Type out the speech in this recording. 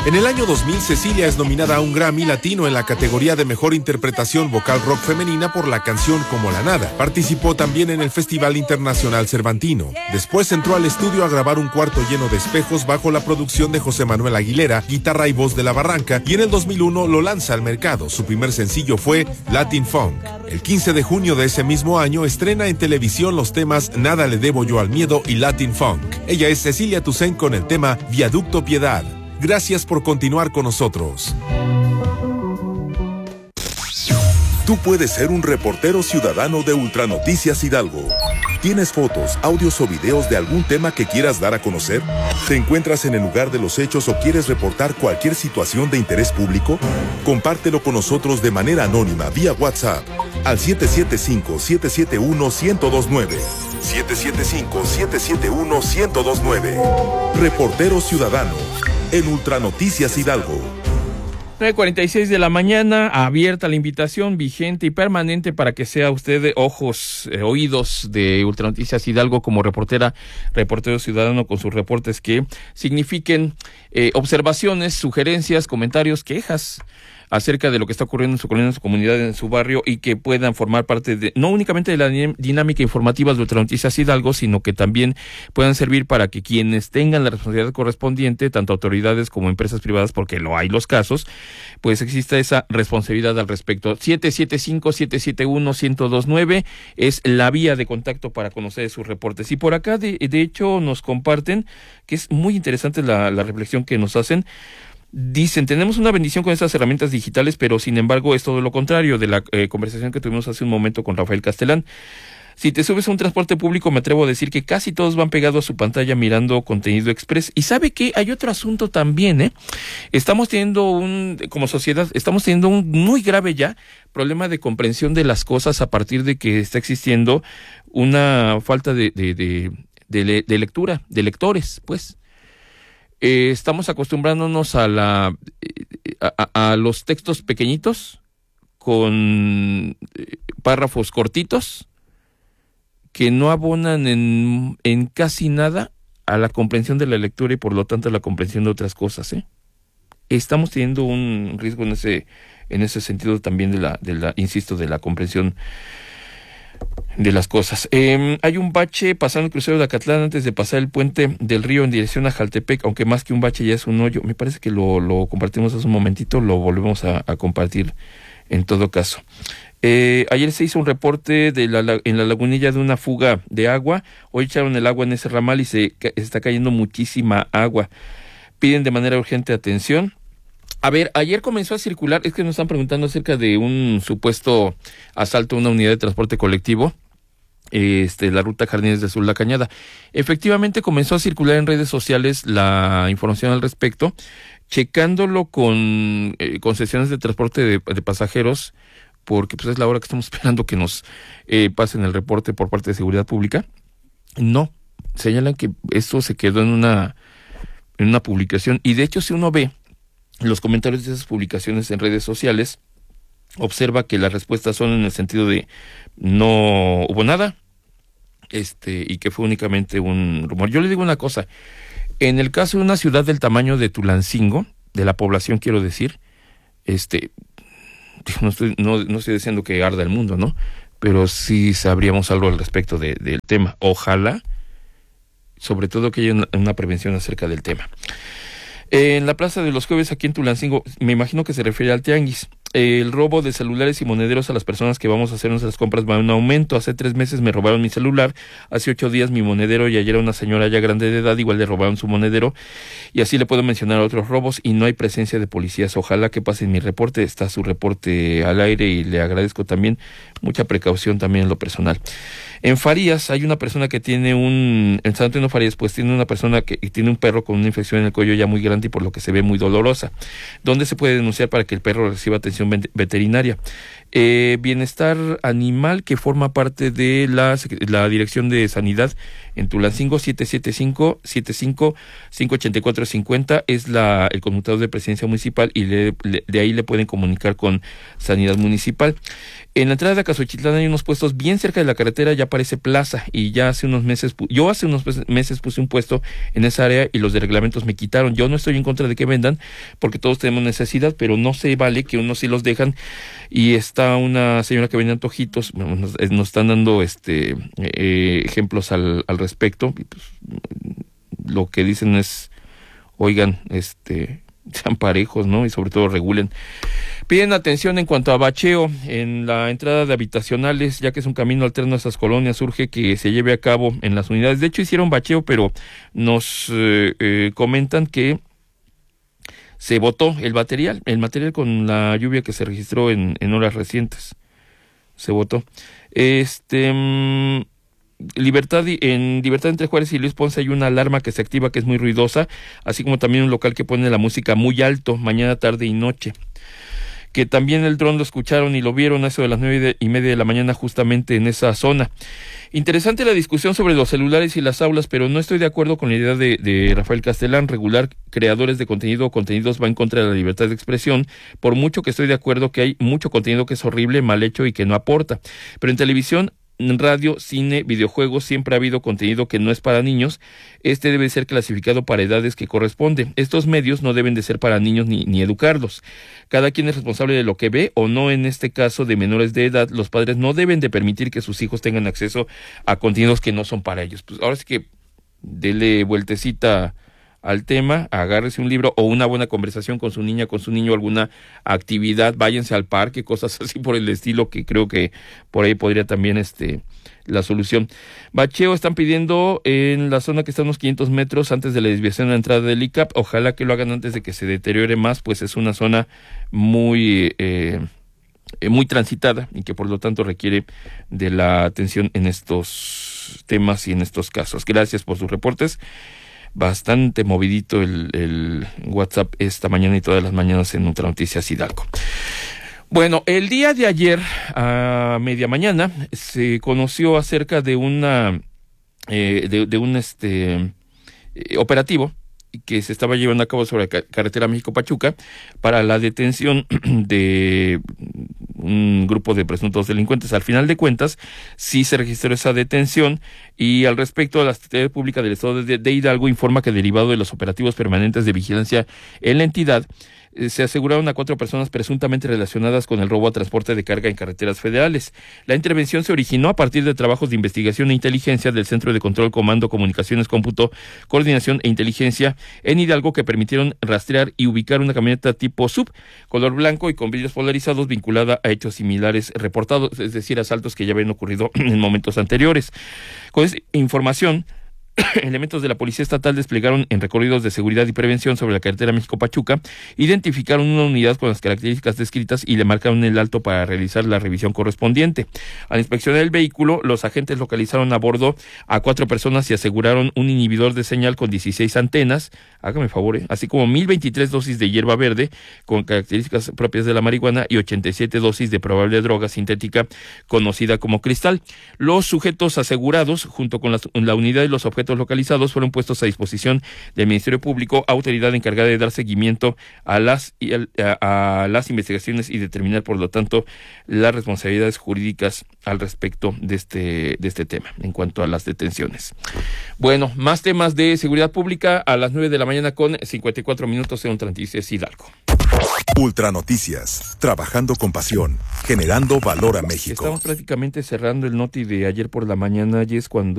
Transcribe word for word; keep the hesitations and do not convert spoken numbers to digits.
En el año dos mil, Cecilia es nominada a un Grammy Latino en la categoría de Mejor Interpretación Vocal Rock Femenina por la canción Como la Nada. Participó también en el Festival Internacional Cervantino. Después entró al estudio a grabar Un cuarto lleno de espejos bajo la producción de José Manuel Aguilera, guitarra y voz de La Barranca, y en el dos mil uno lo lanza al mercado. Su primer sencillo fue Latin Funk. El quince de junio de ese mismo año estrena en televisión los temas Nada le debo yo al miedo y Latin Funk. Ella es Cecilia Toussaint con el tema Viaducto Piedad. Gracias por continuar con nosotros. Tú puedes ser un reportero ciudadano de Ultranoticias Hidalgo. ¿Tienes fotos, audios o videos de algún tema que quieras dar a conocer? ¿Te encuentras en el lugar de los hechos o quieres reportar cualquier situación de interés público? Compártelo con nosotros de manera anónima vía WhatsApp al siete siete cinco, siete siete uno, uno cero dos nueve. siete siete cinco, siete siete uno, uno cero dos nueve. Reportero ciudadano en Ultranoticias Hidalgo. nueve cuarenta y seis de la mañana, abierta la invitación, vigente y permanente para que sea usted de ojos, eh, oídos de Ultranoticias Hidalgo como reportera, reportero ciudadano con sus reportes que signifiquen eh, observaciones, sugerencias, comentarios, quejas acerca de lo que está ocurriendo en su colonia, en su comunidad, en su barrio, y que puedan formar parte de, no únicamente de la dinámica informativa de Ultranoticias Hidalgo, sino que también puedan servir para que quienes tengan la responsabilidad correspondiente, tanto autoridades como empresas privadas, porque lo hay los casos, pues exista esa responsabilidad al respecto. siete siete cinco, siete siete uno, uno cero dos nueve es la vía de contacto para conocer sus reportes. Y por acá, de, de hecho, nos comparten, que es muy interesante la, la reflexión que nos hacen. Dicen, tenemos una bendición con estas herramientas digitales, pero sin embargo es todo lo contrario de la eh, conversación que tuvimos hace un momento con Rafael Castelán. Si te subes a un transporte público, me atrevo a decir que casi todos van pegados a su pantalla mirando contenido express. Y ¿sabe qué? Hay otro asunto también, ¿eh? Estamos teniendo un, como sociedad, estamos teniendo un muy grave ya problema de comprensión de las cosas a partir de que está existiendo una falta de, de, de, de, de lectura, de lectores, pues. Eh, estamos acostumbrándonos a la a, a los textos pequeñitos con párrafos cortitos que no abonan en, en casi nada a la comprensión de la lectura y por lo tanto a la comprensión de otras cosas, ¿eh? Estamos teniendo un riesgo en ese en ese sentido también de la de la insisto de la comprensión de las cosas. Eh, hay un bache pasando el crucero de Acatlán antes de pasar el puente del río en dirección a Jaltepec, aunque más que un bache ya es un hoyo. Me parece que lo, lo compartimos hace un momentito, lo volvemos a, a compartir en todo caso. Eh, ayer se hizo un reporte de la, en la lagunilla de una fuga de agua. Hoy echaron el agua en ese ramal y se está cayendo muchísima agua. Piden de manera urgente atención. A ver, ayer comenzó a circular, es que nos están preguntando acerca de un supuesto asalto a una unidad de transporte colectivo, este, la ruta Jardines del Sur La Cañada. Efectivamente comenzó a circular en redes sociales la información al respecto, checándolo con eh, concesiones de transporte de, de pasajeros, porque pues es la hora que estamos esperando que nos eh, pasen el reporte por parte de Seguridad Pública. No, señalan que esto se quedó en una, en una publicación, y de hecho si uno ve los comentarios de esas publicaciones en redes sociales, observa que las respuestas son en el sentido de no hubo nada, este, y que fue únicamente un rumor. Yo le digo una cosa, en el caso de una ciudad del tamaño de Tulancingo, de la población quiero decir, este, no estoy, no, no estoy diciendo que arda el mundo, ¿no? Pero sí sabríamos algo al respecto de, del tema. Ojalá, sobre todo que haya una, una prevención acerca del tema. En la Plaza de los Jueves, aquí en Tulancingo, me imagino que se refiere al tianguis. El robo de celulares y monederos a las personas que vamos a hacer nuestras compras va en aumento. Hace tres meses me robaron mi celular, hace ocho días mi monedero, y ayer a una señora ya grande de edad igual le robaron su monedero, y así le puedo mencionar otros robos, y no hay presencia de policías. Ojalá que pasen mi reporte, está su reporte al aire y le agradezco también, mucha precaución también en lo personal. En Farías hay una persona que tiene un, en San Antonio Farías, pues tiene una persona que tiene un perro con una infección en el cuello ya muy grande y por lo que se ve muy dolorosa. ¿Dónde se puede denunciar para que el perro reciba atención veterinaria? Eh, bienestar Animal, que forma parte de la, la Dirección de Sanidad en Tulancingo. Siete siete cinco, siete cinco, cinco ocho cuatro cinco cero es la, el conmutador de Presidencia Municipal, y le, le, de ahí le pueden comunicar con Sanidad Municipal. En la entrada de Acasochitlán hay unos puestos bien cerca de la carretera, ya parece plaza, y ya hace unos meses, yo hace unos meses puse un puesto en esa área y los de reglamentos me quitaron. Yo no estoy en contra de que vendan, porque todos tenemos necesidad, pero no se vale que unos sí los dejan. Y está una señora que vende antojitos, nos, nos están dando este eh, ejemplos al, al respecto. Pues, lo que dicen es, oigan, este... sean parejos, ¿no? Y sobre todo regulen. Piden atención en cuanto a bacheo en la entrada de habitacionales, ya que es un camino alterno a esas colonias. Urge que se lleve a cabo en las unidades. De hecho, hicieron bacheo, pero nos eh, eh, comentan que se botó el material, el material con la lluvia que se registró en, en horas recientes. Se botó. Este... Mmm, Libertad en Libertad entre Juárez y Luis Ponce hay una alarma que se activa, que es muy ruidosa, así como también un local que pone la música muy alto mañana, tarde y noche. Que también el dron lo escucharon y lo vieron a eso de las nueve y media de la mañana, justamente en esa zona. Interesante la discusión sobre los celulares y las aulas, pero no estoy de acuerdo con la idea de, de Rafael Castelán. Regular creadores de contenido o contenidos va en contra de la libertad de expresión, por mucho que estoy de acuerdo que hay mucho contenido que es horrible, mal hecho y que no aporta. Pero en televisión, en radio, cine, videojuegos, siempre ha habido contenido que no es para niños. Este debe ser clasificado para edades que corresponde. Estos medios no deben de ser para niños ni, ni educarlos. Cada quien es responsable de lo que ve o no. En este caso de menores de edad, los padres no deben de permitir que sus hijos tengan acceso a contenidos que no son para ellos. Pues ahora sí que dele vueltecita al tema, agárrese un libro o una buena conversación con su niña, con su niño, alguna actividad, váyanse al parque, cosas así por el estilo, que creo que por ahí podría también este la solución. Bacheo están pidiendo en la zona que está a unos quinientos metros antes de la desviación de la entrada del I C A P. Ojalá que lo hagan antes de que se deteriore más, pues es una zona muy eh, muy transitada y que por lo tanto requiere de la atención en estos temas y en estos casos. Gracias por sus reportes. Bastante movidito el, el WhatsApp esta mañana y todas las mañanas en Ultra Noticias Hidalgo. Bueno, el día de ayer a media mañana se conoció acerca de una eh, de, de un este eh, operativo que se estaba llevando a cabo sobre la carretera México-Pachuca para la detención de un grupo de presuntos delincuentes. Al final de cuentas, sí se registró esa detención, y al respecto, la Secretaría Pública del Estado de, de Hidalgo informa que, derivado de los operativos permanentes de vigilancia en la entidad, se aseguraron a cuatro personas presuntamente relacionadas con el robo a transporte de carga en carreteras federales. La intervención se originó a partir de trabajos de investigación e inteligencia del Centro de Control, Comando, Comunicaciones, Cómputo, Coordinación e Inteligencia en Hidalgo, que permitieron rastrear y ubicar una camioneta tipo S U V, color blanco y con vidrios polarizados, vinculada a hechos similares reportados, es decir, asaltos que ya habían ocurrido en momentos anteriores. Con esa información, elementos de la Policía Estatal desplegaron en recorridos de seguridad y prevención sobre la carretera México-Pachuca, identificaron una unidad con las características descritas y le marcaron el alto para realizar la revisión correspondiente. Al inspeccionar el vehículo, los agentes localizaron a bordo a cuatro personas y aseguraron un inhibidor de señal con dieciséis antenas, hágame favor, ¿eh? así como mil veintitrés dosis de hierba verde con características propias de la marihuana y ochenta y siete dosis de probable droga sintética conocida como cristal. Los sujetos asegurados, junto con la, la unidad y los objetos localizados, fueron puestos a disposición del Ministerio Público, autoridad encargada de dar seguimiento a las y a, a las investigaciones y determinar, por lo tanto, las responsabilidades jurídicas al respecto de este de este tema en cuanto a las detenciones. Bueno, más temas de seguridad pública a las nueve de la mañana con cincuenta y cuatro minutos en Ultra Noticias Hidalgo. Ultra Noticias, trabajando con pasión, generando valor a México. Estamos prácticamente cerrando el noti de ayer por la mañana, y es cuando